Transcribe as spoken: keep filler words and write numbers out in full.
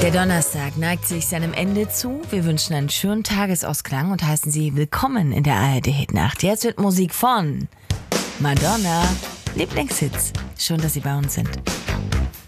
Der Donnerstag neigt sich seinem Ende zu. Wir wünschen einen schönen Tagesausklang und heißen Sie willkommen in der A R D-Hitnacht. Jetzt wird Musik von Madonna. Lieblingshits. Schön, dass Sie bei uns sind.